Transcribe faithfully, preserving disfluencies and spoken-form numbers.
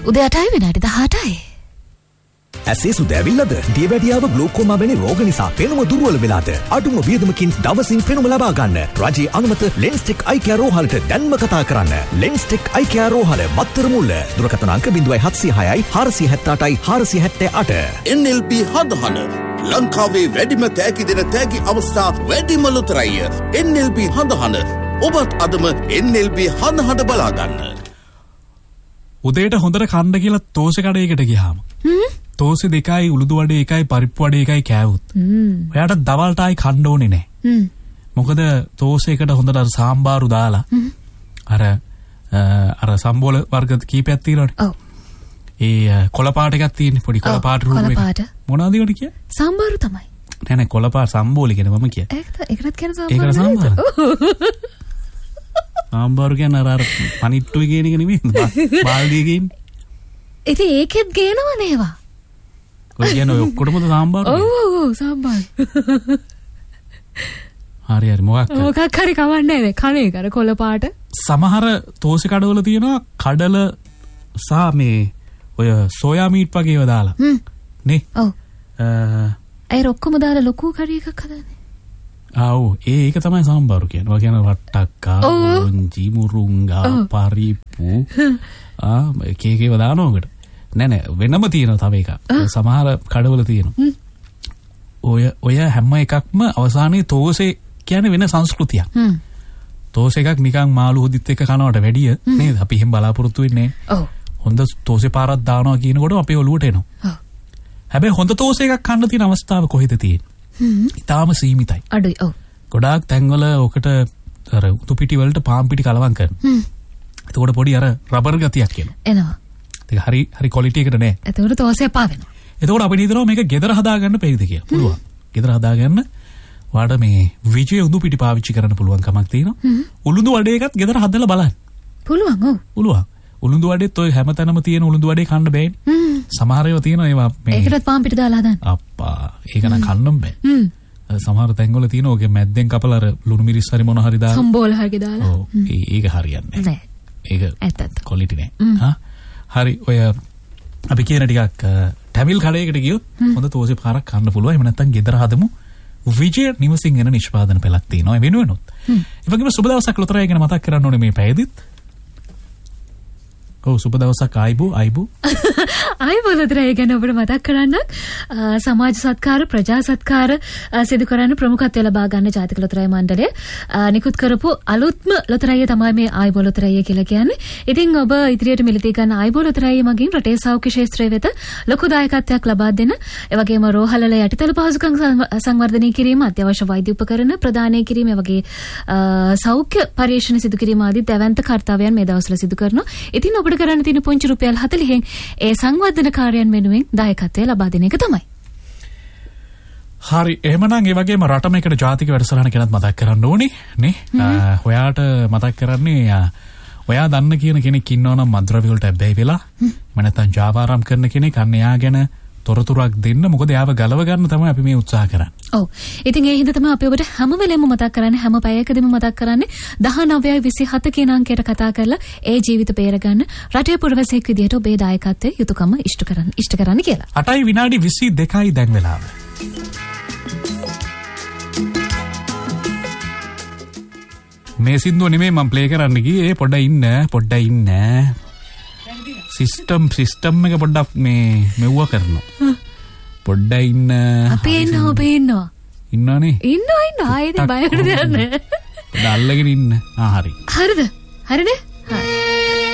උදේ අටයි විනාඩි දහඅටයි. ඇසේ සුද ඇවිල්ලාද? දියවැඩියාව ග්ලූකෝමා වැනි රෝග නිසා පෙනුම දුර්වල වෙලාද? අඩුම වියදමකින් දවසින් පෙනුම ලබා ගන්න. රජයේ අනුමත ලෙන්ස්ටෙක් අයි කෙයා රෝහලට දැන්ම කතා කරන්න. ලෙන්ස්ටෙක් අයි කෙයා රෝහල මත්තර මුල්ල. දුරකථන අංක zero one seven zero six හාරසිය හැත්තඅටයි හාරසිය හැත්තඅට. එන් එල් බී හදහන ලංකාවේ වැඩිම තෑගි දෙන තෑගි අවස්ථා වැඩිම ලොතරැය. එන් එල් බී හදහන ඔබත් අදම එන් එල් බී හදහන බලා ගන්න. උදේට හොඳට කන්න කියලා තෝසෙ කඩේකට ගියාම තෝසෙ දෙකයි උළුදු වඩේ එකයි පරිප්පු වඩේ එකයි කෑවුත් ඔයාට දවල්ට ආයි කන්න ඕනේ නැහැ. මොකද තෝසෙකට හොඳට අර සාම්බාරු දාලා අර අර සම්බෝල වර්ග කීපයක් තියෙනවනේ. ඔව්. ඒ කොළ පාට එකක් තියෙන්නේ පොඩි කොළ පාට රූප එක. මොනවද ඒකට කිය? සම්බාරු තමයි. නෑ නෑ කොළ පාට සම්බෝල කියන මම කිය. ඒකට ඒකටත් කියන සම්බාරු. ඒකට සම්බාරු. සම්බාරු කියන්නේ අර අර පනිට්ටුයි කියන එක නෙමෙයි. බාල්දිය කියන්නේ. ඉතින් ඒකෙත් ගේනවනේ ඒවා. කොයි කියන්නේ ඔය ඔක්කොටම සම්බාරු. ඔව් ඔව් ඔව් සම්බාරු. හරි හරි මොකක් මොකක් හරි කවන්නේ නැහැ කණේ කර කොළ පාට. සමහර තෝසෙ කඩවල තියෙනවා කඩල සහ මේ ඔය සෝයා මීට් වගේ ඒවා දාලා. නේ? ඔව්. අය ඔක්කොම දාලා ලොකු කරි එකක් හදන්නේ. ආ ඔව් ඒ ඒක තමයි සම්බාරු කියන්නේ. ඔය කියන්නේ වට්ටක්කා, ඔන්ජි, මුරුංගා, පරිප්පු ආ එක එක ඒවා දානවා උකට. නෑ නෑ වෙනම තියෙනවා තව එකක්. සමහර කඩවල තියෙනවා. ඔය ඔය හැම එකක්ම අවසානයේ තෝසෙ කියන්නේ වෙන සංස්කෘතියක්. තෝසෙ එකක් නිකන් මාළු හොදිත් එක්ක කනවට වැඩිය නේද? අපි එහෙම බලාපොරොත්තු වෙන්නේ නෑ. ඔව්. හොඳ තෝසෙ පාරක් දානවා කියනකොට අපේ ඔළුවට එනවා. ඔව්. හැබැයි හොඳ තෝසෙ එකක් කන්න තියෙන අවස්ථාව කොහෙද තියෙන්නේ? හ්ම්. ඊටාම සීමිතයි. අඩුයි. ඔව්. ගොඩාක් තැන්වල ඔකට අර උතු පිටි වලට පාන් පිටි කලවම් කරනවා. හ්ම්. එතකොට පොඩි අර රබර් ගතියක් එනවා. එනවා. ඒක හරි හරි ක්වොලිටි එකට නෑ. එතකොට තෝසෙ පා වෙනවා. එතකොට අපිට හිතනවා මේක ගෙදර හදාගන්න බැරිද කියලා. පුළුවන්. ගෙදර හදාගන්න වාට මේ විජේ උඳු පිටි පාවිච්චි කරන්න පුළුවන් කමක් තියෙනවා. උළුඳු වඩේ එකත් ගෙදර හදලා බලන්න. පුළුවන්. ඔව්. පුළුවන්. උළුඳු වඩේත් ඔය හැමතැනම තියෙන උළුඳු වඩේ කන්න බෑනේ. සමහර ඒවා තියෙනවා ඒවා මේ ඒකටත් පාන් පිටි දාලා හදන්න. අප්පා ඒක නම් කන්නම් බෑ. සමහර තැන්වල තියෙන ඔගේ මැද්දෙන් කපලා අර ලුණු මිරිස් හරි මොන හරි දාලා සම්බෝල හරි දාලා. ඔව් ඒක හරියන්නේ නෑ. ඒක ඇත්තට ක්වොලිටි නෑ. හා හරි ඔය අපි කියන ටිකක් ටැමිල් කඩේකට ගියොත් හොඳ තෝසෙ පාරක් කන්න පුළුවන්. එහෙම නැත්නම් ගෙදර හදමු විජය නිවසින් එන නිෂ්පාදන පෙළක් තියෙනවා. ඒ වෙනුවෙනුත්. ඒ වගේම සුබ දවසක් ලොතරැය ගැන මතක් කරන්න ඕනේ මේ පැයදිත්. ඔව් සුබ දවසක් ආයිබෝ ආයිබෝ. ආයිබෝ ලොතරැය ගැන ඔබට මතක් කරන්නක් සමාජ සත්කාර ප්‍රජා සත්කාර සිදු කරන්න ප්‍රමුඛත්වය ලබා ගන්න ජාතික ලොතරැය මණ්ඩලය නිකුත් කරපු අලුත්ම ලොතරැය තමයි මේ ආයිබෝ ලොතරැය කියලා කියන්නේ. ඉතින් ඔබ ඉදිරියට මිලදී ගන්න ආයිබෝ ලොතරැය මගින් රටේ සෞඛ්‍ය ක්ෂේත්‍රය වෙත ලොකු දායකත්වයක් ලබා දෙන, ඒ වගේම රෝහලල යටිතල පහසුකම් සංවර්ධනය කිරීම, අත්‍යවශ්‍ය වෛද්‍ය උපකරණ ප්‍රදානය කිරීම, ඒ වගේ සෞඛ්‍ය පරීක්ෂණ සිදු කිරීම ආදී දැවැන්ත කාර්යයන් මේ දවස්වල සිදු කරනවා. ඉතින් ඔබට කරන්න තියෙන පුංචි රුපියල් හතළිහෙන් ඒ සංවර්ධන කාර්යයන් වෙනුවෙන් දායකත්වය ලබා දෙන එක තමයි. හරි එහෙමනම් ඒ වගේම රටම එකට ජාතික වැඩසටහන ගැනත් මතක් කරන්න ඕනේ නේ. ඔයාට මතක් කරන්නේ ඔයා දන්න කියන කෙනෙක් ඉන්නවනම් මන්ත්‍රවි වලට ඇබ්බැහි වෙලා මම නැත්තම් ජාවාරම් කරන කෙනෙක් අන්න එයා ගැන තොරතුරක් දෙන්න. මොකද එයාව ගලව ගන්න තමයි අපි මේ උත්සාහ කරන්නේ. ඔව්. ඉතින් ඒ හින්දා තමයි අපි ඔබට හැම වෙලෙම මතක් කරන්නේ, හැම පැයකදීම මතක් කරන්නේ දහනවය විසිහත කියන අංකයට කතා කරලා ඒ ජීවිත බේරගන්න රටේ පුරවැසියෙක් විදිහට ඔබේ දායකත්වයේ යුතුයකම ඉෂ්ට කරන්න ඉෂ්ට කරන්න කියලා. අටයි විනාඩි විසි දෙකයි දැන් වෙලාව. මේ සින්දුව නෙමෙයි මම ප්ලේ කරන්න ගියේ. පොඩ්ඩක් ඉන්න පොඩ්ඩක් ඉන්න. සිස්ටම් සිස්ටම් එක පොඩ්ඩක් මේ මෙව්වා කරනවා. පොඩ්ඩක් ඉන්න. අපි ඉන්නවා ඔබ ඉන්නවා. ඉන්නවනේ. ඉන්නවා ඉන්නවා. ආයෙත් බය වෙන්න දෙයක් නැහැ. පොඩ්ඩක් අල්ලගෙන ඉන්න. ආ හරි. හරිද? හරිනේ?